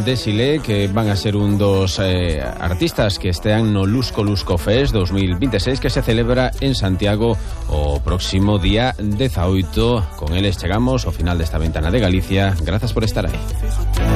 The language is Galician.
Desile, que van a ser un dos artistas que estean no Lusco Fest 2026, que se celebra en Santiago o próximo día 18. Con eles chegamos ao final desta ventana de Galicia. Grazas por estar aí.